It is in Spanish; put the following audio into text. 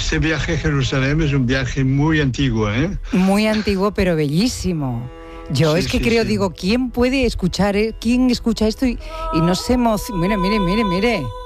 Este viaje a Jerusalén es un viaje muy antiguo, ¿eh? Muy antiguo, pero bellísimo. Yo es que creo, digo, ¿quién puede escuchar, quién escucha esto y no se emociona? Mire.